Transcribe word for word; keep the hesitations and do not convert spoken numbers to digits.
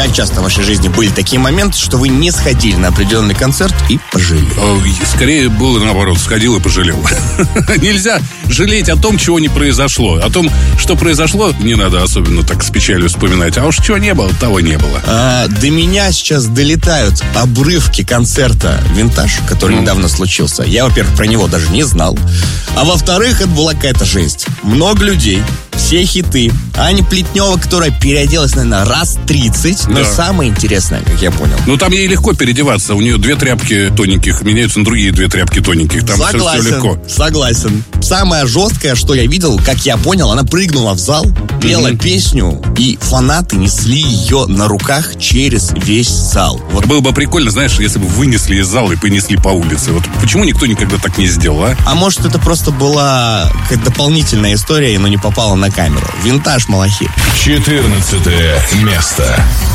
Как часто в вашей жизни были такие моменты, что вы не сходили на определенный концерт и пожалели? Скорее было наоборот, сходил и пожалел. Нельзя жалеть о том, чего не произошло. О том, что произошло, не надо особенно так с печалью вспоминать. А уж чего не было, того не было. А, до меня сейчас долетают обрывки концерта «Винтаж», который mm. недавно случился. Я, во-первых, про него даже не знал. А во-вторых, это была какая-то жесть. Много людей, все хиты. Аня Плетнева, которая переоделась, наверное, раз тридцать. Но да. самое интересное, как я понял. Ну, там ей легко переодеваться. У нее две тряпки тоненьких меняются на другие две тряпки тоненьких. Там согласен, все легко. Согласен. Самое жесткое, что я видел, как я понял, она прыгнула в зал, пела mm-hmm. песню, и фанаты несли ее на руках через весь зал. Вот. Было бы прикольно, знаешь, если бы вынесли из зала и понесли по улице. Вот почему никто никогда так не сделал, а? А может, это просто была какая-то дополнительная история, но не попала на камеру. «Винтаж», малахи. четырнадцатое место.